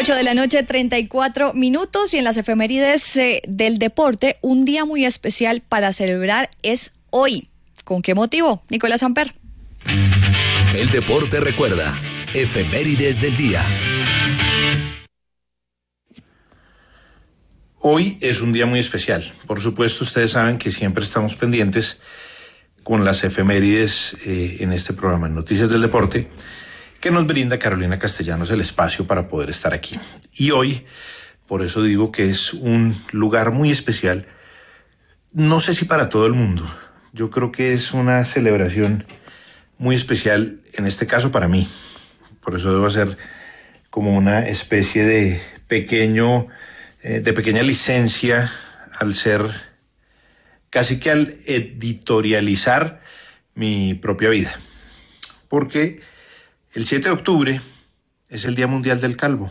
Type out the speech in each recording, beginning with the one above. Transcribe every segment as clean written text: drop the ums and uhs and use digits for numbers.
8 de la noche, 34 minutos, y en las efemérides del deporte, un día muy especial para celebrar es hoy. ¿Con qué motivo? Nicolás Amper. El deporte recuerda. Efemérides del día. Hoy es un día muy especial. Por supuesto, ustedes saben que siempre estamos pendientes con las efemérides en este programa, en Noticias del Deporte, que nos brinda Carolina Castellanos el espacio para poder estar aquí. Y hoy, por eso digo que es un lugar muy especial, no sé si para todo el mundo. Yo creo que es una celebración muy especial, en este caso para mí. Por eso debo hacer como una especie de pequeña licencia al ser, casi que al editorializar mi propia vida. Porque el 7 de octubre es el Día Mundial del Calvo.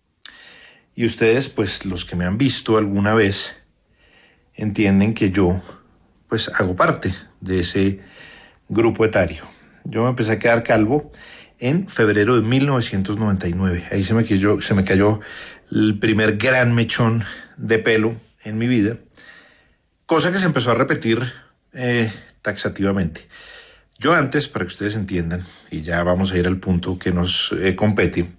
Y ustedes, pues los que me han visto alguna vez, entienden que yo, pues hago parte de ese grupo etario. Yo me empecé a quedar calvo en febrero de 1999. Ahí se me cayó el primer gran mechón de pelo en mi vida, cosa que se empezó a repetir taxativamente. Yo antes, para que ustedes entiendan, y ya vamos a ir al punto que nos compete,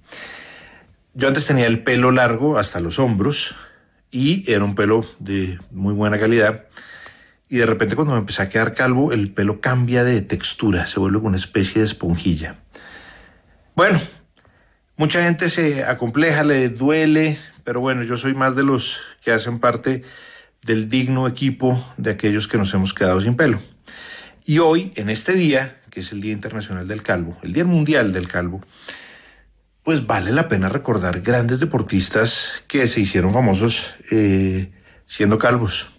yo antes tenía el pelo largo hasta los hombros y era un pelo de muy buena calidad, y de repente cuando me empecé a quedar calvo, el pelo cambia de textura, se vuelve una especie de esponjilla. Bueno, mucha gente se acompleja, le duele, pero bueno, yo soy más de los que hacen parte del digno equipo de aquellos que nos hemos quedado sin pelo. Y hoy, en este día, que es el Día Internacional del Calvo, el Día Mundial del Calvo, pues vale la pena recordar grandes deportistas que se hicieron famosos siendo calvos.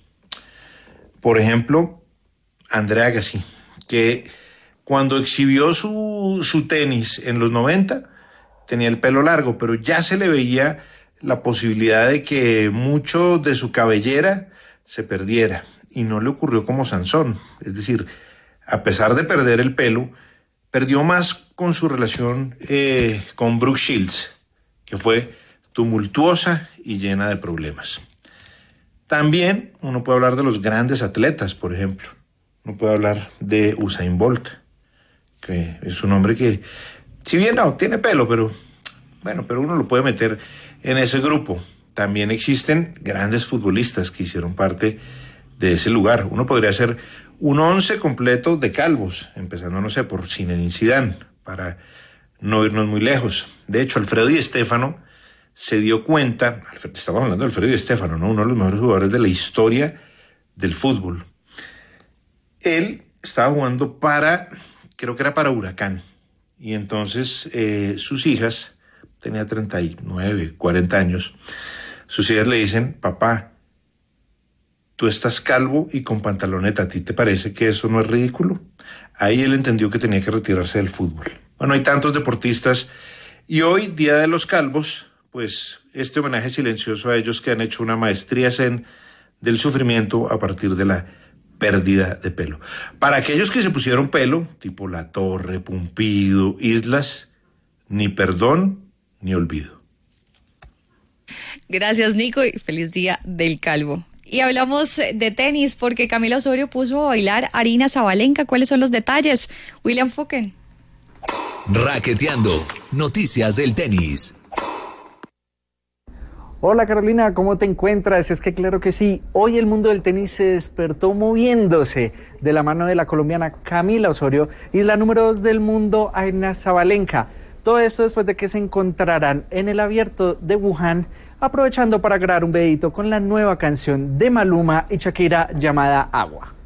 Por ejemplo, André Agassi, que cuando exhibió su tenis en los 90, tenía el pelo largo, pero ya se le veía la posibilidad de que mucho de su cabellera se perdiera. Y no le ocurrió como Sansón, es decir, a pesar de perder el pelo, perdió más con su relación con Brooke Shields, que fue tumultuosa y llena de problemas. También uno puede hablar de los grandes atletas, por ejemplo. Uno puede hablar de Usain Bolt, que es un hombre que, si bien no tiene pelo, pero uno lo puede meter en ese grupo. También existen grandes futbolistas que hicieron parte de ese lugar. Uno podría hacer un 11 completo de calvos, empezando, no sé, por Zinedine Zidane, para no irnos muy lejos. De hecho, Alfredo Di Stéfano se dio cuenta, estamos hablando de Alfredo Di Stéfano, ¿no? Uno de los mejores jugadores de la historia del fútbol. Él estaba jugando creo que era para Huracán, y entonces sus hijas, tenía 39, 40 años, sus hijas le dicen: papá, tú estás calvo y con pantaloneta, ¿a ti te parece que eso no es ridículo? Ahí él entendió que tenía que retirarse del fútbol. Bueno, hay tantos deportistas, y hoy, Día de los Calvos, pues este homenaje silencioso a ellos que han hecho una maestría zen del sufrimiento a partir de la pérdida de pelo. Para aquellos que se pusieron pelo, tipo La Torre, Pumpido, Islas, ni perdón ni olvido. Gracias, Nico, y feliz Día del Calvo. Y hablamos de tenis porque Camila Osorio puso a bailar a Aryna Sabalenka. ¿Cuáles son los detalles? William Fuken. Raqueteando. Noticias del tenis. Hola Carolina, ¿cómo te encuentras? Es que claro que sí, hoy el mundo del tenis se despertó moviéndose de la mano de la colombiana Camila Osorio y la número 2 del mundo, Aryna Sabalenka. Todo esto después de que se encontraran en el Abierto de Wuhan, aprovechando para grabar un videito con la nueva canción de Maluma y Shakira llamada Agua.